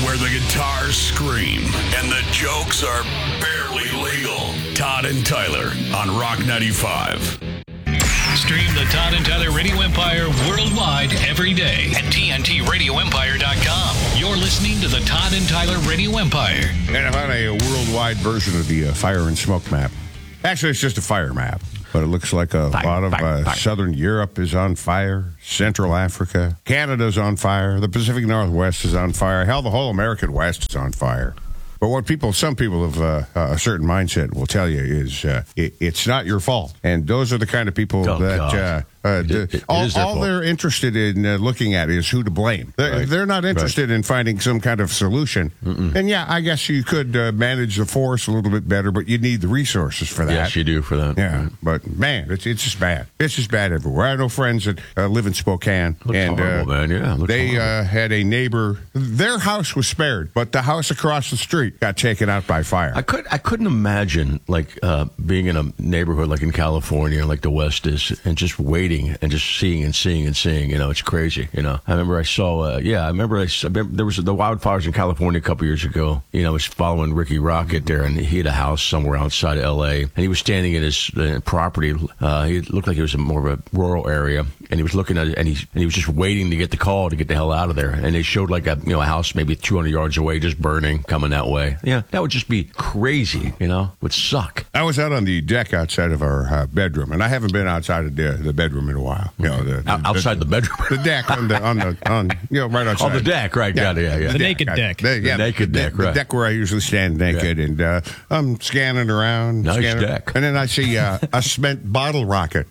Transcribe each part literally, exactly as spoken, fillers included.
where the guitars scream and the jokes are barely legal. Todd and Tyler on Rock ninety-five. Stream the Todd and Tyler Radio Empire worldwide every day at T N T radio empire dot com. You're listening to the Todd and Tyler Radio Empire. And I found a worldwide version of the uh, fire and smoke map. Actually, it's just a fire map, but it looks like a fire, lot of fire, uh, fire. southern Europe is on fire, Central Africa, Canada's on fire, the Pacific Northwest is on fire, hell, the whole American West is on fire. But what people, some people of uh, a certain mindset will tell you is uh, it, it's not your fault. And those are the kind of people Oh, that God. uh, uh, It- d- it- it all, is their all fault. they're interested in uh, looking at is who to blame. They're, Right. they're not interested in finding some kind of solution. Mm-mm. And yeah, I guess you could uh, manage the force a little bit better, but you need the resources for that. Yes, you do for that. Yeah, but man, it's it's just bad. It's just bad everywhere. I know friends that uh, live in Spokane, Looks and horrible, uh, man. Yeah, looks they horrible. uh, had a neighbor. Their house was spared, but the house across the street got taken out by fire. I could I couldn't imagine like uh, being in a neighborhood like in California, like the West is, and just waiting and just seeing and seeing and seeing. You know, it's crazy. You know, I remember I saw. Uh, yeah, I remember, I, s- I remember there was the wildfires in California a couple years ago. You know, I was following Ricky Rocket there, and he had a house somewhere outside L A, and he was standing in his uh, property. Uh, he looked like it was a more of a rural area, and he was looking at it, and he and he was just waiting to get the call to get the hell out of there. And they showed like a you know a house maybe two hundred yards away, just burning, coming that way. Yeah, that would just be crazy. You know, would suck. I was out on the deck outside of our uh, bedroom, and I haven't been outside of the, the bedroom in a while. You know, the, O- outside the bedroom. the deck on the on the on you know right outside On the deck, right? Got it, yeah, yeah. The naked deck. The, yeah, The naked the, deck, the right. deck where I usually stand naked, and uh, I'm scanning around. Nice scanning, deck. And then I see uh, a spent bottle rocket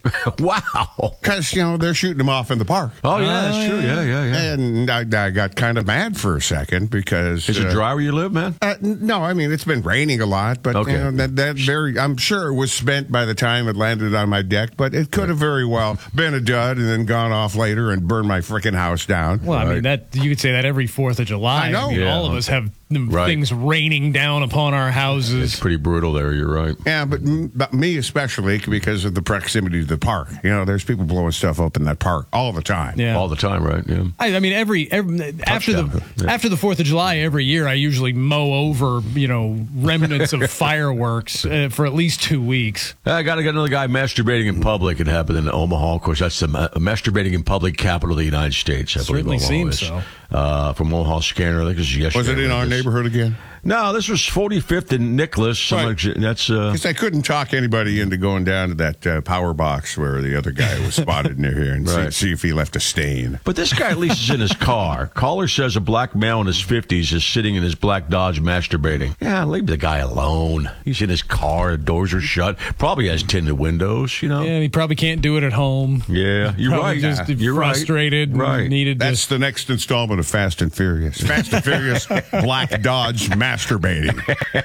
Wow. because you know they're shooting them off in the park. Oh yeah, that's true. Yeah, yeah, yeah. And I, I got kind of mad for a second because Is it uh, dry where you live, man? Uh, n- no, I mean it's been raining a lot, but Okay. you know, that, that very I'm sure it was spent by the time it landed on my deck, but it could have very well been a dud and then gone off later and burned my freaking house down. Well, I Right. mean that you could say that every Fourth of July. I know. mean, Yeah. all of us have mm, Right. things raining down upon our It's houses. pretty brutal there. You're right. Yeah, but, m- but me especially because of the proximity to the park. You know, there's people blowing stuff up in that park all the time. Yeah. All the time, right? Yeah. I, I mean, every, every after the Touchdown. Yeah. after the Fourth of July every year, I usually mow over you know remnants of fireworks uh, for at least two weeks. I got to get another guy masturbating in public. It happened in Omaha. Of course, that's the ma- masturbating in public capital of the United States. I believe Certainly Omaha seems is. so. Uh, from Omaha Scanner, I think it was yesterday. Was it in I our guess. neighborhood again? No, this was forty-fifth and Nicholas. Some Right. like- That's uh, Because I couldn't talk anybody into going down to that uh, power box where the other guy was spotted near here and Right. see, see if he left a stain. But this guy at least is in his car. Caller says a black male in his fifties is sitting in his black Dodge masturbating. Yeah, leave the guy alone. He's in his car, the doors are shut. Probably has tinted windows, you know? Yeah, he probably can't do it at home. Yeah, you're Probably right. just You're right. frustrated. and Right. Needed to. That's the next installment of Fast and Furious. Fast and Furious Black Dodge masturbating.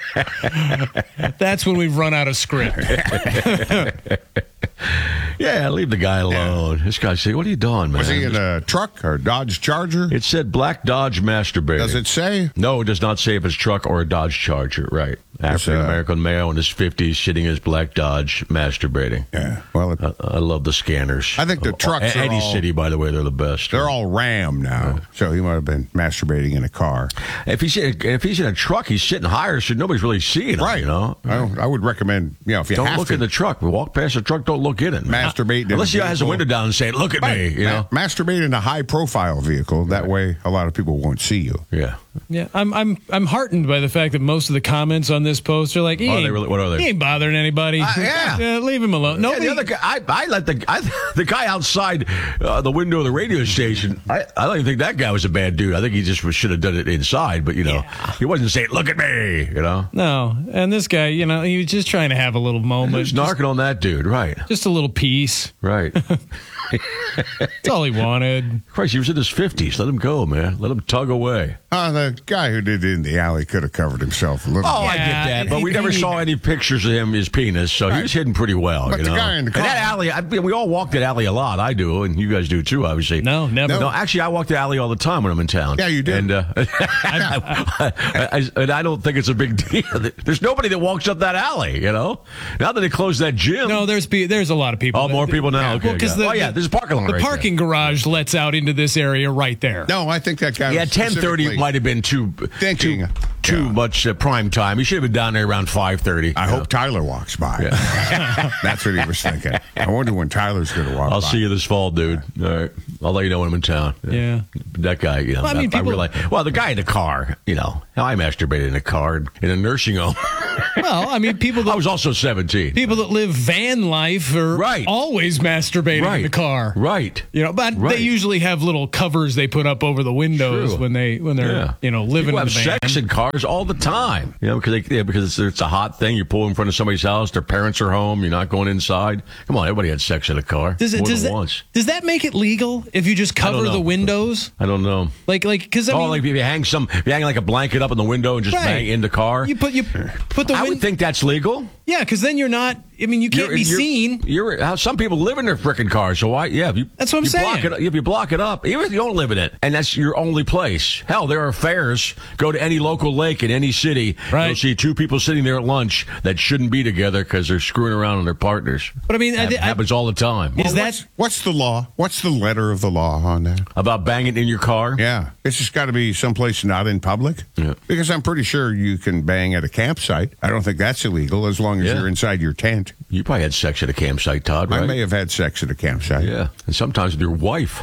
That's when we've run out of script. Yeah, leave the guy alone. This guy said, what are you doing, man? Was he in a truck or Dodge Charger? It said black Dodge masturbating. Does it say? No, it does not say if it's truck or a Dodge Charger. Right. African American male in his fifties sitting in his black Dodge masturbating. Yeah. Well, it, I, I love the scanners. I think the trucks A- are Eddie all- City, by the way, they're the best. they're all Ram now, so he might have been masturbating in a car. If he's in, if he's in a truck, he's sitting higher, so nobody's really seeing him. Right. You know. I, don't- I would recommend, you know, if you Don't have look to in the truck. Walk past the truck. Don't look in it. masturbate in Unless a the guy has a vehicle. window down and say, "Look at Right. me," you know. Ma- masturbate in a high-profile vehicle. That way, a lot of people won't see you. Yeah. Yeah, I'm I'm I'm heartened by the fact that most of the comments on this post are like, he Are they ain't, really- what are they? He ain't bothering anybody. Uh, yeah. leave him alone. Yeah, Nobody. the other guy, I, I let the I, the guy outside uh, the window of the radio station. I, I don't even think that guy was a bad dude. I think he just should have done it inside. But you know, he wasn't saying, "Look at me," you know. no, and this guy, you know, he was just trying to have a little He moment, was just, narking on that dude, right? just a little peace. Right. That's all he wanted. Christ, he was in his fifties. Let him go, man. Let him tug away. Uh, the guy who did it in the alley could have covered himself a little Oh, bit. I get Yeah, that, but he- we never he- saw any pictures of him, his penis, so he was hidden pretty well. But you the know? guy in the And car- that alley, I mean, we all walk that alley a lot. I do, and you guys do too, obviously. No, never. No, actually, I walk the alley all the time when I'm in town. Yeah, you do. And, uh, I, I, and I don't think it's a big deal. There's nobody that walks up that alley, you know? Now that they closed that gym. No, there's pe- there's a lot of people. Oh, that- more people now? Okay. Well, because got it. the, oh, yeah, the, There's a parking lot The right parking garage lets out into this area right there. No, I think that guy. there. Yeah, was ten thirty specifically might have been too thinking. too, too Yeah. much uh, prime time. He should have been down there around five thirty. I hope Tyler walks by. That's what he was thinking. I wonder when Tyler's going to walk I'll by. see you this fall, dude. All right. I'll let you know when I'm in town. Yeah. That guy, you know. Well, I mean, I people- realize, well, the guy in the car, you know, I masturbated in a car in a nursing home. Well, I mean, people I that was also seventeen. people that live van life are Right. always masturbating Right. in the car. Right. You know, but Right. they usually have little covers they put up over the windows True. when they when they're Yeah. you know living People in have the van. sex in cars all the time. You know, because they, yeah, because it's, it's a hot thing. You pull in front of somebody's house. Their parents are home. You're not going inside. Come on, everybody had sex in a car. Does it more does than that, once. does that make it legal if you just I don't cover know. the windows? I don't know. Like like because I oh, mean, like if you hang some, if you hang like a blanket up in the window and just Right. bang in the car. you put you put the I win- would think that's legal. yeah, because then you're not. I mean, you can't You're- be you're- seen. You're how some people live in their frickin' cars. So why? Yeah, if you, That's what I'm you block saying. it, if you block it up, even if you don't live in it, and that's your only place. Hell, there are fairs. Go to any local lake in any city. Right. You'll see two people sitting there at lunch that shouldn't be together because they're screwing around with their partners. But I mean, I, That I, happens all the time. is that What's, what's the law? What's the letter of the law on that? About banging in your car? Yeah, it's just got to be someplace not in public. Yeah. Because I'm pretty sure you can bang at a campsite. I don't think that's illegal as long as Yeah. you're inside your tent. You probably had sex at a campsite, Todd, right? I may have had sex at a campsite. Yeah, and sometimes with your wife.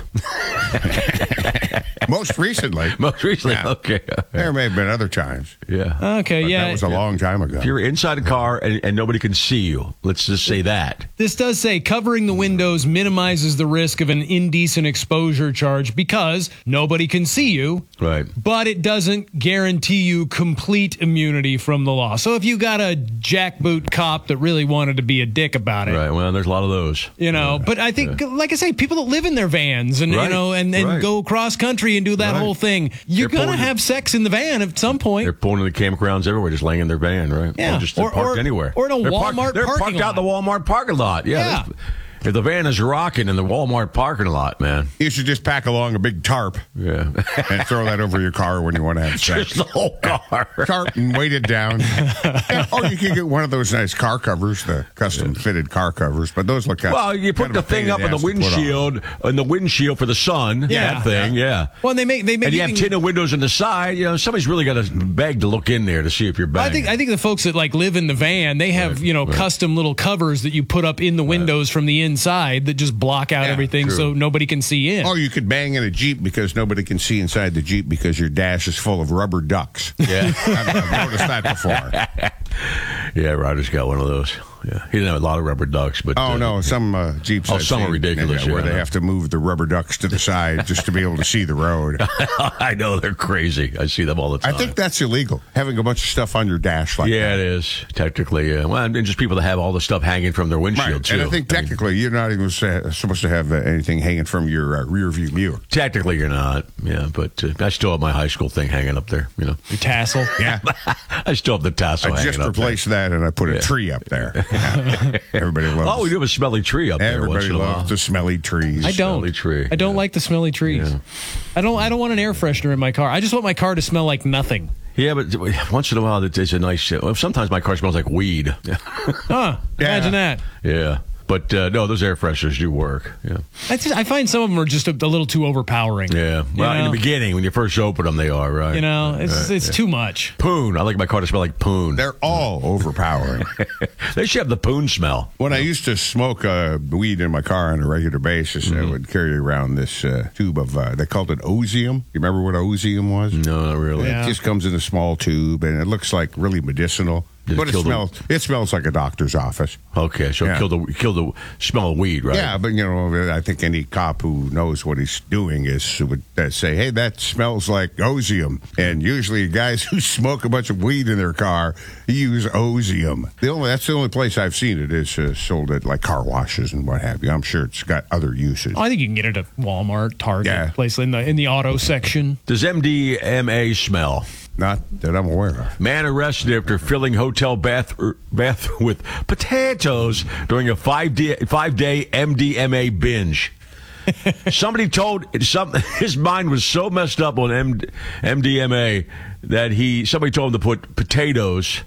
Most recently. Most recently, Yeah. okay. There may have been other times. Yeah. okay? But Yeah, that was a long time ago. If you're inside a car and, and nobody can see you, let's just say that. This does say covering the windows minimizes the risk of an indecent exposure charge because nobody can see you, Right. but it doesn't guarantee you complete immunity from the law. So if you got a jackboot cop that really wanted to be a dick about it, Right. Well, there's a lot of those. you know, but I think, like I say, people that live in their vans and, you Right. know, and, and Right. go cross country and do that Right. whole thing, you're They're going to pulling- have sex in the van at some point. They're pulling in the campgrounds everywhere, just laying in their van, right? Yeah. Or just they're Or- parked or- anywhere. or in a they're Walmart parked, They're parking parked out in the Walmart parking lot. Yeah. Yeah. there's- If the van is rocking in the Walmart parking lot, man. You should just pack along a big tarp Yeah. and throw that over your car when you want to have sex. Just the whole car. Tarp and weight it down. Yeah, or you can get one of those nice car covers, the custom fitted car covers, but those look kind Well, you put kind the of a pain thing up in the ass to put on. windshield, in the windshield for the sun. Yeah. That thing, yeah. Well, and they make, they make And you have can- tinted windows on the side. You know, somebody's really got to beg to look in there to see if you're Well, banging. I think I think the folks that like live in the van, they have Right, you know right. custom little covers that you put up in the windows from the inside that just block out Yeah, everything true. so nobody can see in. Or you could bang in a Jeep because nobody can see inside the Jeep because your dash is full of rubber ducks. Yeah. I've, I've noticed that before. Yeah, Ryder's got one of those. Yeah, he didn't have a lot of rubber ducks, but Oh, uh, no, some uh, Jeeps Oh, I've some are seen, ridiculous, yeah, where yeah. they have to move the rubber ducks to the side just to be able to see the road. I know they're crazy. I see them all the I time. think that's illegal, having a bunch of stuff on your dash like yeah, that. it is technically. Yeah, well, and just people that have all the stuff hanging from their windshield Right. too. And I think mean, technically you're not even sa- supposed to have uh, anything hanging from your uh, rear view mirror. technically you're not. Yeah, but uh, I still have my high school thing hanging up there. You know, Your tassel. Yeah. I still have the tassel I hanging just up there. replaced that and I put a Yeah. tree up there. Yeah. Everybody loves Oh, we do have a smelly tree up there. once Everybody in a while. loves the smelly trees. I don't. Smelly tree. I don't Yeah. like the smelly trees. Yeah. I don't. I don't want an air freshener in my car. I just want my car to smell like nothing. Yeah, but once in a while, it's a nice. Uh, sometimes my car smells like weed. Huh? Yeah. Imagine that. Yeah, but uh, no, those air fresheners do work. Yeah, I, just, I find some of them are just a, a little too overpowering. yeah. Well, You in know? the beginning, when you first open them, they are right. You know, it's Right, it's yeah. too much. Poon. I like my car to smell like poon. They're all overpowering. They should have the poon smell. When I used to smoke uh, weed in my car on a regular basis, Mm-hmm. I would carry around this uh, tube of, uh, they called it Ozium. You remember what Ozium was? No, not really. Yeah. It just comes in a small tube, and it looks like really medicinal. Did it but it kill the- smells, it smells like a doctor's office. Okay, so Yeah. kill the kill the smell of weed, right? Yeah, but, you know, I think any cop who knows what he's doing is would uh, say, hey, that smells like Ozium. And usually guys who smoke a bunch of weed in their car use Ozium. The only, that's the only place I've seen it is uh, sold at, like, car washes and what have you. I'm sure it's got other uses. I think you can get it at Walmart, Target, Yeah. place in the in the auto section. Does M D M A smell? Not that I'm aware of. Man arrested after filling hotel bath bath with potatoes during a five day five day M D M A binge. Somebody told some his mind was so messed up on M, M D M A that he somebody told him to put potatoes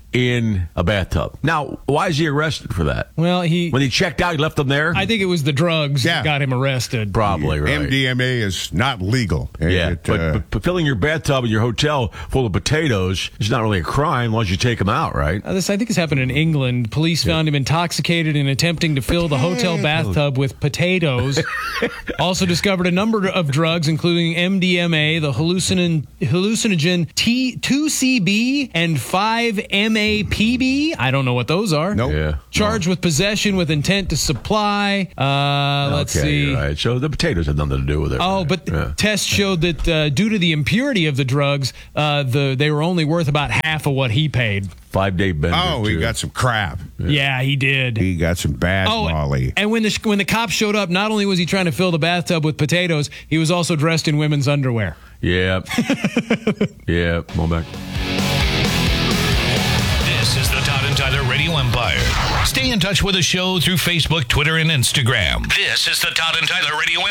in a bathtub. Now, why is he arrested for that? Well, he When he checked out, he left them there? I think it was the drugs Yeah. that got him arrested. Probably, right. M D M A is not legal. Yeah, It, but, uh, but, but filling your bathtub in your hotel full of potatoes is not really a crime as long as you take them out, right? Uh, this, I think, this happened in England. Police found him intoxicated and attempting to fill the hotel bathtub with potatoes. Also discovered a number of drugs, including M D M A, the hallucinogen, hallucinogen T two C B, and five M A P B. I don't know what those are. Nope. Yeah. Charged with possession with intent to supply. Uh, let's okay, see. Right. So the potatoes have nothing to do with it. Oh, right? but Yeah. tests showed that uh, due to the impurity of the drugs, uh, the they were only worth about half of what he paid. Five-day bender. oh, he too. got some crap. Yeah, he did. He got some bad Oh, Molly. and when the when the cops showed up, not only was he trying to fill the bathtub with potatoes, he was also dressed in women's underwear. Yeah. yeah. Come on back. This is the Todd and Tyler Radio Empire. Stay in touch with the show through Facebook, Twitter, and Instagram. This is the Todd and Tyler Radio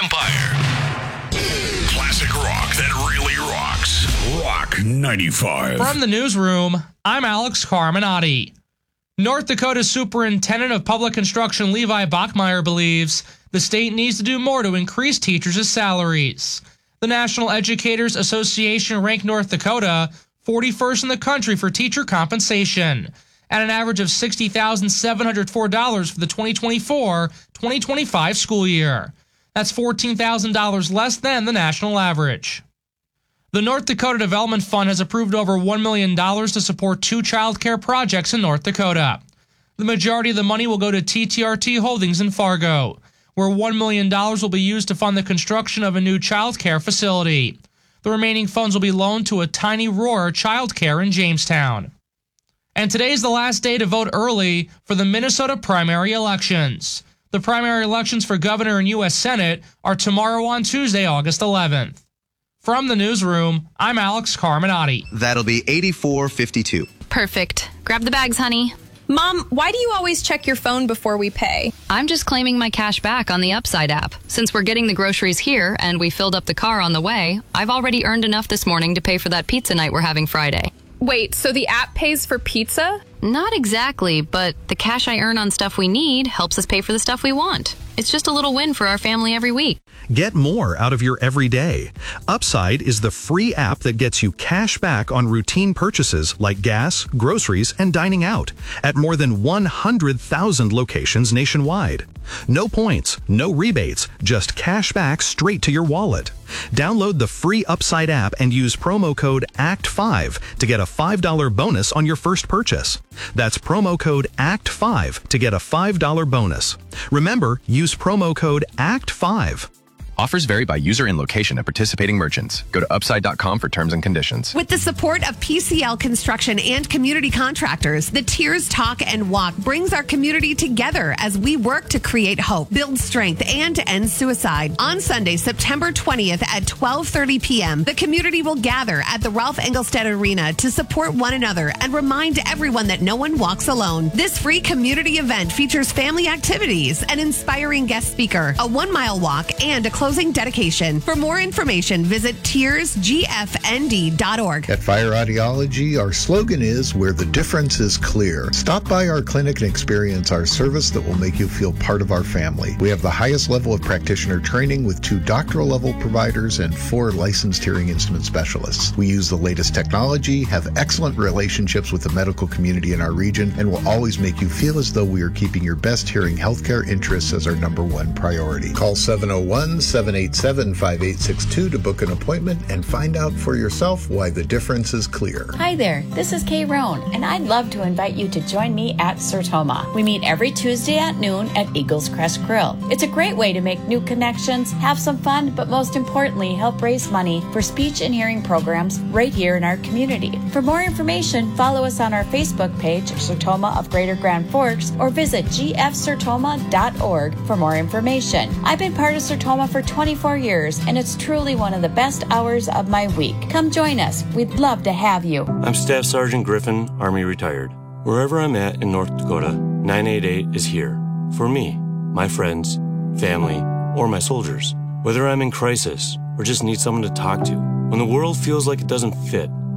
Empire. Classic rock that really rocks. Rock ninety-five. From the newsroom, I'm Alex Carminati. North Dakota Superintendent of Public Instruction Levi Bachmeyer believes the state needs to do more to increase teachers' salaries. The National Educators Association ranked North Dakota forty-first in the country for teacher compensation, at an average of sixty thousand seven hundred four dollars for the twenty twenty-four twenty twenty-five school year. That's fourteen thousand dollars less than the national average. The North Dakota Development Fund has approved over one million dollars to support two child care projects in North Dakota. The majority of the money will go to T T R T Holdings in Fargo, where one million dollars will be used to fund the construction of a new child care facility. The remaining funds will be loaned to a Tiny Roar Child Care in Jamestown. And today is the last day to vote early for the Minnesota primary elections. The primary elections for governor and U S Senate are tomorrow on Tuesday, August eleventh. From the newsroom, I'm Alex Carminati. That'll be eighty-four fifty-two. Perfect. Grab the bags, honey. Mom, why do you always check your phone before we pay? I'm just claiming my cash back on the Upside app. Since we're getting the groceries here and we filled up the car on the way, I've already earned enough this morning to pay for that pizza night we're having Friday. Wait, so the app pays for pizza? Not exactly, but the cash I earn on stuff we need helps us pay for the stuff we want. It's just a little win for our family every week. Get more out of your everyday. Upside is the free app that gets you cash back on routine purchases like gas, groceries, and dining out at more than one hundred thousand locations nationwide. No points, no rebates, just cash back straight to your wallet. Download the free Upside app and use promo code A C T five to get a five dollars bonus on your first purchase. That's promo code A C T five to get a five dollars bonus. Remember, use promo code A C T five. Offers vary by user and location at participating merchants. Go to upside dot com for terms and conditions. With the support of P C L Construction and community contractors, the Tears Talk and Walk brings our community together as we work to create hope, build strength, and end suicide. On Sunday, September twentieth at twelve thirty p.m., the community will gather at the Ralph Engelstad Arena to support one another and remind everyone that no one walks alone. This free community event features family activities, an inspiring guest speaker, a one-mile walk, and a closing dedication. For more information, visit tears g f n d dot org. At Fire Audiology, our slogan is where the difference is clear. Stop by our clinic and experience our service that will make you feel part of our family. We have the highest level of practitioner training with two doctoral level providers and four licensed hearing instrument specialists. We use the latest technology, have excellent relationships with the medical community in our region, and will always make you feel as though we are keeping your best hearing healthcare interests as our number one priority. Call seven oh one, seven eight seven, five eight six two to book an appointment and find out for yourself why the difference is clear. Hi there, this is Kay Roan, and I'd love to invite you to join me at Sertoma. We meet every Tuesday at noon at Eagles Crest Grill. It's a great way to make new connections, have some fun, but most importantly, help raise money for speech and hearing programs right here in our community. For more information, follow us on our Facebook page, Sertoma of Greater Grand Forks, or visit g f sertoma dot org for more information. I've been part of Sertoma for twenty-four years, and it's truly one of the best hours of my week. Come join us. We'd love to have you. I'm Staff Sergeant Griffin, Army retired. Wherever I'm at in North Dakota, nine eight eight is here. For me, my friends, family, or my soldiers. Whether I'm in crisis or just need someone to talk to. When the world feels like it doesn't fit,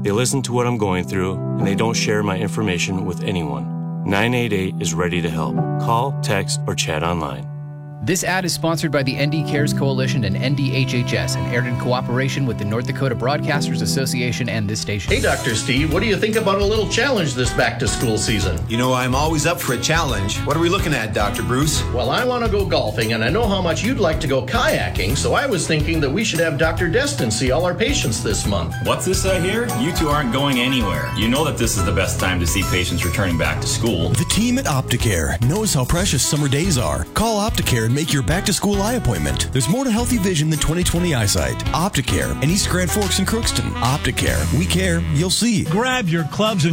They listen to what I'm going through, and they don't share my information with anyone. nine eight eight is ready to help. Call, text, or chat online. This ad is sponsored by the N D Cares Coalition and N D H H S and aired in cooperation with the North Dakota Broadcasters Association and this station. Hey, Doctor Steve, what do you think about a little challenge this back-to-school season? You know, I'm always up for a challenge. What are we looking at, Doctor Bruce? Well, I want to go golfing, and I know how much you'd like to go kayaking, so I was thinking that we should have Doctor Destin see all our patients this month. What's this I hear? You two aren't going anywhere. You know that this is the best time to see patients returning back to school. The team at Opticare knows how precious summer days are. Call Opticare and make your back-to-school eye appointment. There's more to healthy vision than twenty twenty eyesight. Opticare in East Grand Forks and Crookston. Opticare. We care. You'll see. Grab your clubs and